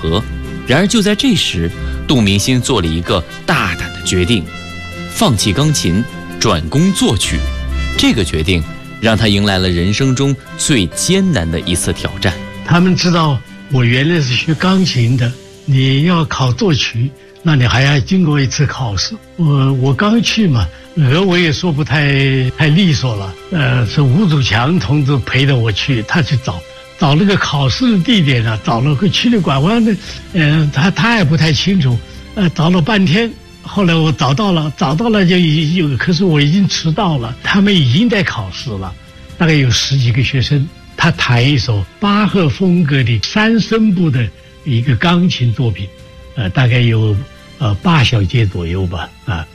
合。然而就在这时，杜明心做了一个大胆的决定，放弃钢琴，转攻作曲。这个决定让他迎来了人生中最艰难的一次挑战。 他们知道我原来是学钢琴的，你要考作曲，那你还要经过一次考试。我刚去嘛，俄我也说不太利索了。是吴祖强同志陪着我去，他去找那个考试的地点啊，找了个曲里拐弯的，他也不太清楚，找了半天。后来我找到了就有，可是我已经迟到了，他们已经在考试了，大概有10几个学生。他弹一首巴赫风格的3声部的一个钢琴作品，大概有8小节左右吧，